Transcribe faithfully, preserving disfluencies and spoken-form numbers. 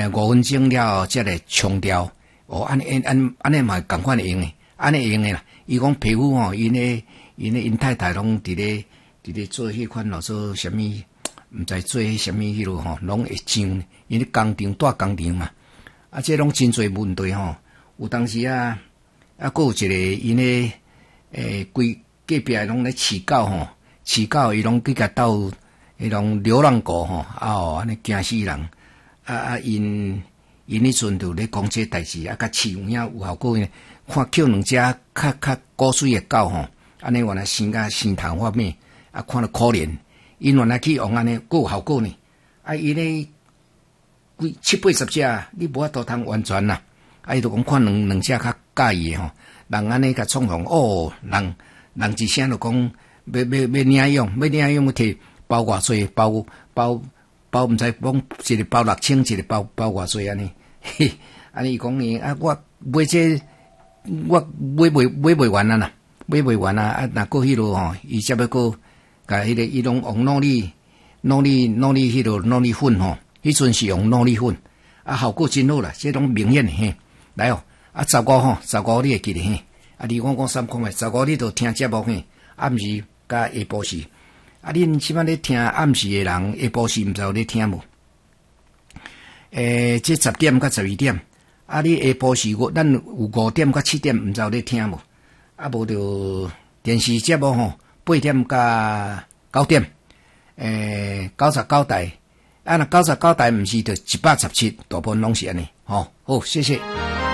诶五分钟了后才来冲掉。哦，安尼安安尼嘛共款用诶，安尼用诶啦。伊讲皮肤吼，因咧因咧因太太拢伫咧伫咧做迄款咯，做啥物？毋知做迄啥物迄落吼，拢会上，因咧工厂带工厂嘛。啊，这拢真侪问题吼。有当时啊，啊，佫有一个因咧诶，规隔壁拢咧饲狗吼，饲狗伊拢去甲斗，迄种流浪狗吼，啊哦，安尼惊死人。啊啊，因。因迄阵就咧讲这代志，啊，甲饲有影有效果呢。看捡两只较较古水的狗吼，安尼原来生甲生头发咩，啊，看着可怜。因原来去用安尼，佫有效果呢。啊，伊咧几七八十只，你无法度通完全啦。啊，伊就讲看两两只较介意的吼，人安尼甲创红哦，人人一声就讲要要要领养，要领养要摕包偌济包包。包毋知讲一个包六千，一个包包偌济安尼，嘿，安尼伊讲呢啊，我买这我买袂买袂完啊啦，买袂完啊！啊，若过迄落吼，伊则要过甲迄个伊拢用糯米、糯米、糯米迄落糯米粉吼，迄阵是用糯米粉，啊，效果真好啦，这种明显嘿。来哦，啊，十五吼，十五你会记得嘿，啊，二五讲三讲诶，十五你著听节目嘿，暗时甲下晡时。啊！恁即摆咧听暗时诶人，下晡时毋知有咧听无？诶，即十点甲十二点，啊！你下晡时我咱有五點甲七點，毋知有咧聽無？啊，無就電視節目吼，八點甲九點，誒九十九台，啊，若九十九台毋是就一百十七，大部分攏是安尼，吼、哦，好，謝謝。